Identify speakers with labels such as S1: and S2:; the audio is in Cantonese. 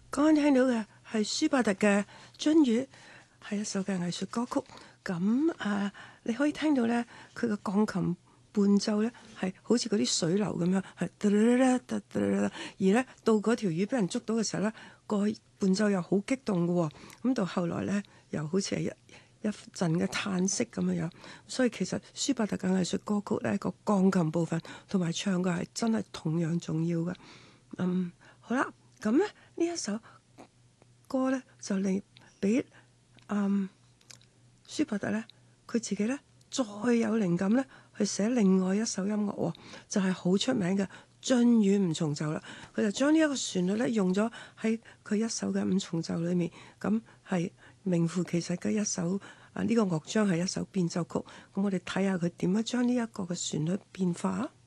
S1: 剛剛聽到嘅係舒伯特嘅《鱒魚》，係一首嘅藝術歌曲。咁你可以聽到咧，佢嘅鋼琴伴奏咧係好似嗰啲水流咁樣，係而咧到嗰條魚俾人捉到嘅時候咧，個伴奏又好激動嘅喎。咁到後來咧，又好似係一陣嘅嘆息咁樣。所以其實舒伯特嘅藝術歌曲咧，個鋼琴部分同埋唱嘅係真係同樣重要嘅。好啦，咁咧呢一首歌咧就嚟俾舒伯特咧，佢自己咧再有靈感咧去寫另外一首音樂喎，就係好出名嘅《鱒魚五重奏》啦。佢就將呢一個旋律咧用咗喺佢一首嘅五重奏裏面，咁係名副其實嘅一首呢個樂章係一首變奏曲。咁我哋睇下佢點樣將呢一個嘅旋律變化。